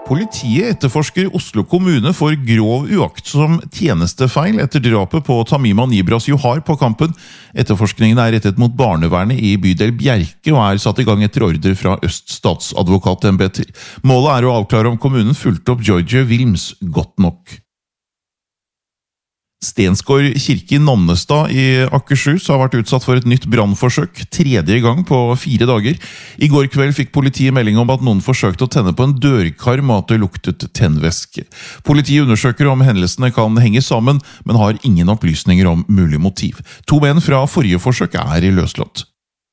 Politiet etterforsker Oslo kommune for grov uaktsom tjenestefeil etter drapet på Tamima Nibras Johar på Kampen. Etterforskningen rettet mot barnevernet i bydel Bjerke og satt i gang etter ordre fra Øst statsadvokatembeter. Målet å avklare om kommunen fulgte opp George Wilms godt nok. Stensgård kirke i Nannestad i Akershus har vært utsatt for et nytt brannforsøk, tredje gang på 4 dager. I går kveld fikk politiet melding om at noen forsøkte å tenne på en dørkarm og at det luktet tennvæske. Politiet undersøker om hendelsene kan henge sammen, men har ingen opplysninger om mulig motiv. 2 menn fra forrige forsøk løslatt.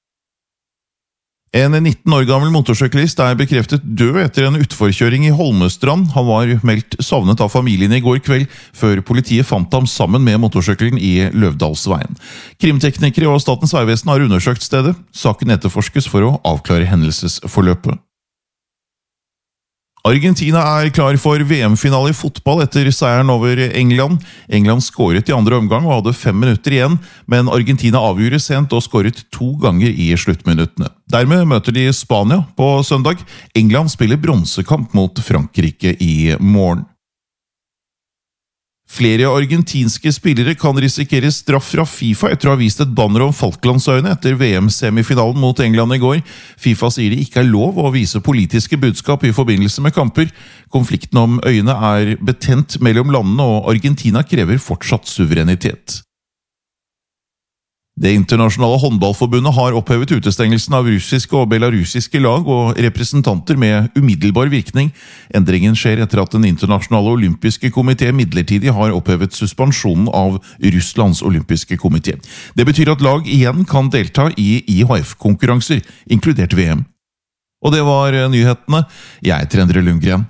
En 19 år gammel motorsyklist bekreftet død etter en utforkjøring i Holmestrand. Han var meldt savnet av familien i går kveld, før politiet fant ham sammen med motorsykkelen i Løvdalsveien. Krimteknikere og Statens vegvesen har undersøkt stedet. Saken etterforskes for å avklare hendelsesforløpet. Argentina klar for VM-finale i fotball etter seieren over England. England skåret i andre omgang og hadde 5 minutter igjen, men Argentina avgjorde sent og skåret 2 ganger i sluttminuttene. Dermed møter de Spania på søndag. England spiller bronsekamp mot Frankrike i morgen. Flere argentinske spillere kan risikere straff fra FIFA etter å ha vist et banner om Falklandsøyene etter VM-semifinalen mot England i går. FIFA sier det ikke lov å vise politiske budskap i forbindelse med kamper. Konflikten om øyene betent mellom landene, og Argentina krever fortsatt suverenitet. Det internasjonale håndballforbundet har opphevet utestengelsen av russiske og belarusiske lag og representanter med umiddelbar virkning. Endringen skjer etter at den internasjonale olympiske komité midlertidig har opphevet suspensjonen av Russlands olympiske komité. Det betyr at lag igjen kan delta i IHF-konkurranser, inkludert VM. Og det var nyhetene. Jeg heter Endre Lundgren.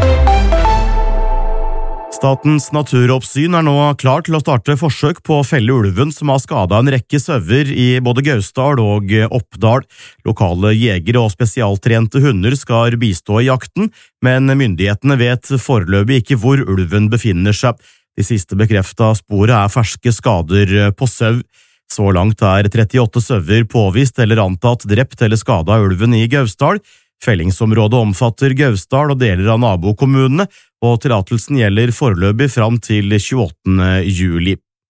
Statens naturoppsyn nå klar til å starte forsøk på å felle ulven som har skadet en rekke sauer i både Gausdal og Oppdal. Lokale jegere og spesialtrente hunder skal bistå i jakten, men myndighetene vet foreløpig ikke hvor ulven befinner seg. De siste bekreftet sporet ferske skader på sau. Så langt 38 sauer påvist eller antatt drept eller skadet av ulven i Gausdal. Fellingsområdet omfatter Gausdal og deler av nabokommunene, og tillatelsen gjelder foreløpig fram til 28. juli.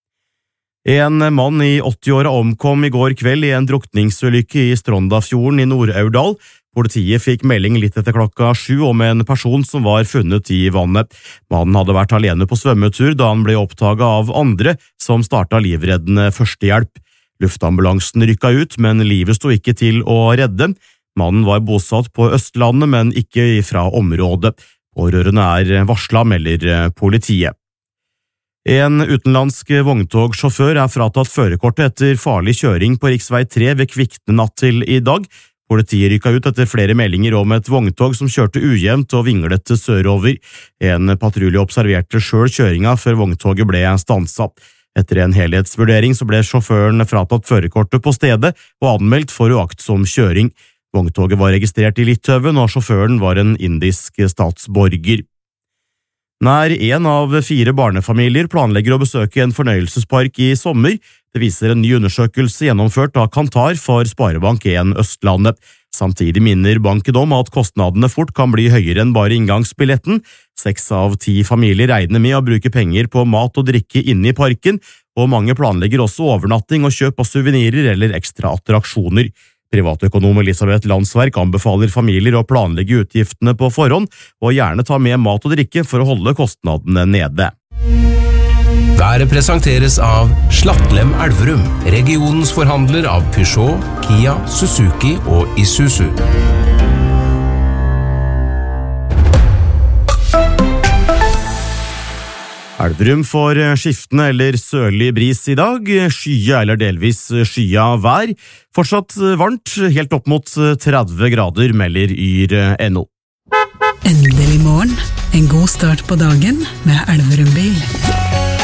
En mann i 80-åra omkom i går kveld i en drukningsulykke i Strondafjorden i Nord-Aurdal. Politiet fikk melding litt etter 7:00 om en person som var funnet i vannet. Mannen hadde vært alene på svømmetur da han ble oppdaget av andre som startet livreddende førstehjelp. Luftambulansen rykket ut, men livet sto ikke til å redde. Mannen var bosatt på Østlandet, men ikke fra området. Pårørende varslet, melder politiet. En utenlandsk vogntogsjåfør fratatt førerkortet etter farlig kjøring på riksvei 3 ved Kvikne natt til i dag. Politiet rykket ut etter flere meldinger om et vogntog som kjørte ujevnt og vinglet sørover. En patrulje observerte selv kjøringa før vogntoget ble stanset. Etter en helhetsvurdering så ble sjåføren fratatt førerkortet på stedet og anmeldt for uaktsom kjøring. Vogntoget var registrert i Litauen, og sjåføren var en indisk statsborger. Nær 1 av 4 barnefamilier planlegger å besøke en fornøyelsespark i sommer. Det viser en ny undersøkelse gjennomført av Kantar for Sparebank1 Østlandet. Samtidig minner banken om at kostnadene fort kan bli høyere enn bare inngangsbilletten. 6 av 10 familier regner med å bruke penger på mat og drikke inne i parken, og mange planlegger også overnatting og kjøp av suvenirer eller ekstra attraksjoner. Privatøkonom Elisabeth Landsverk anbefaler familier å planlegge utgiftene på forhånd, og gjerne ta med mat og drikke for å holde kostnadene nede. Været presenteres av Slattlem Elverum, regionens forhandler av Peugeot, Kia, Suzuki og Isuzu. Elverum får skiftende eller sørlig bris i dag, skya eller delvis skya vær. Fortsatt varmt, helt opp mot 30 grader, melder yr.no. Endelig morgen, en god start på dagen med Elverum bil.